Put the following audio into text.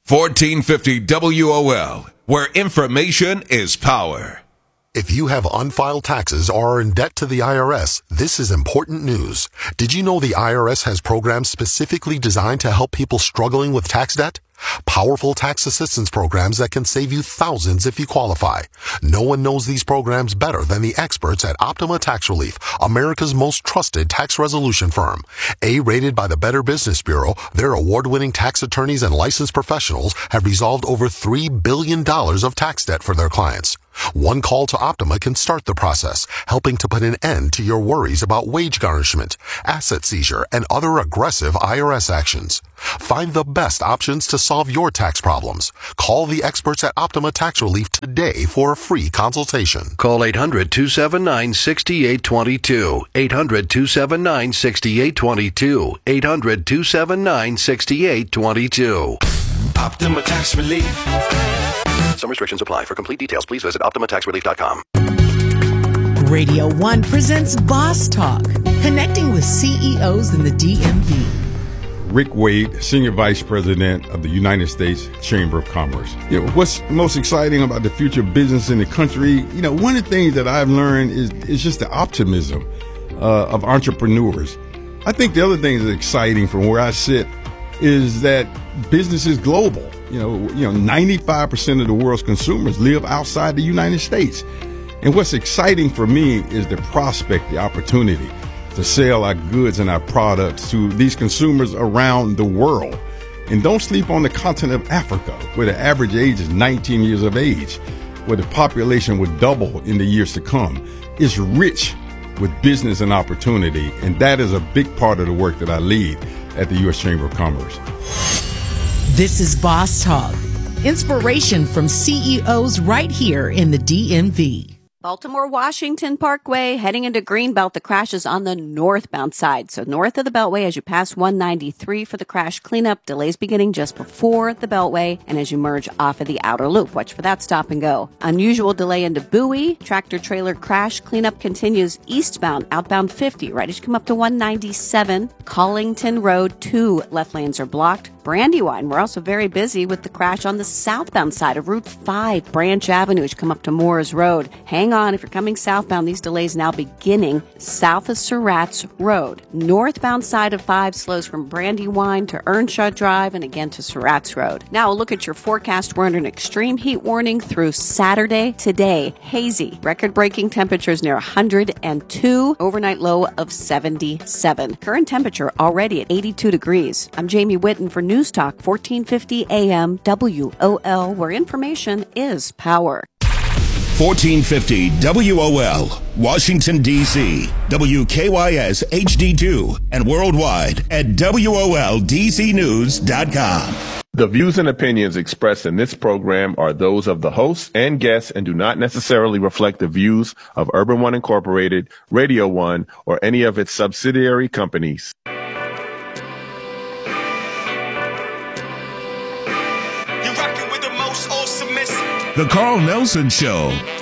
1450 WOL, where information is power. If you have unfiled taxes or are in debt to the IRS, this is important news. Did you know the IRS has programs specifically designed to help people struggling with tax debt? Powerful tax assistance programs that can save you thousands if you qualify. No one knows these programs better than the experts at Optima Tax Relief, America's most trusted tax resolution firm. A-rated by the Better Business Bureau, their award-winning tax attorneys and licensed professionals have resolved over $3 billion of tax debt for their clients. One call to Optima can start the process, helping to put an end to your worries about wage garnishment, asset seizure, and other aggressive IRS actions. Find the best options to solve your tax problems. Call the experts at Optima Tax Relief today for a free consultation. Call 800-279-6822. 800-279-6822. 800-279-6822. Optima Tax Relief. Some restrictions apply. For complete details, please visit OptimaTaxRelief.com. Radio 1 presents Boss Talk, connecting with CEOs in the DMV. Rick Wade, Senior Vice President of the United States Chamber of Commerce. What's most exciting about the future of business in the country? One of the things that I've learned is just the optimism of entrepreneurs. I think the other thing that's exciting from where I sit is that business is global. 95% of the world's consumers live outside the United States. And what's exciting for me is the prospect, the opportunity to sell our goods and our products to these consumers around the world. And don't sleep on the continent of Africa, where the average age is 19 years of age, where the population would double in the years to come. It's rich with business and opportunity, and that is a big part of the work that I lead at the U.S. Chamber of Commerce. This is Boss Talk, inspiration from CEOs right here in the DMV. Baltimore-Washington Parkway, heading into Greenbelt. The crash is on the northbound side. So north of the Beltway as you pass 193 for the crash cleanup. Delays beginning just before the Beltway and as you merge off of the outer loop. Watch for that stop and go. Unusual delay into Bowie. Tractor-trailer crash cleanup continues eastbound, outbound 50. Right as you come up to 197. Collington Road, 2 left lanes are blocked. Brandywine, we're also very busy with the crash on the southbound side of Route 5, Branch Avenue as you come up to Moores Road. Hang on, if you're coming southbound, these delays now beginning south of Surratt's Road. Northbound side of 5 slows from Brandywine to Earnshaw Drive and again to Surratt's Road. Now a look at your forecast. We're under an extreme heat warning through Saturday. Today, hazy. Record-breaking temperatures near 102. Overnight low of 77. Current temperature already at 82 degrees. I'm Jamie Whitten for News Talk 1450 AM WOL, where information is power. 1450 WOL, Washington, D.C., WKYS HD2, and worldwide at WOLDCnews.com. The views and opinions expressed in this program are those of the hosts and guests and do not necessarily reflect the views of Urban One Incorporated, Radio One, or any of its subsidiary companies. You're rocking with the most awesome. The Carl Nelson Show.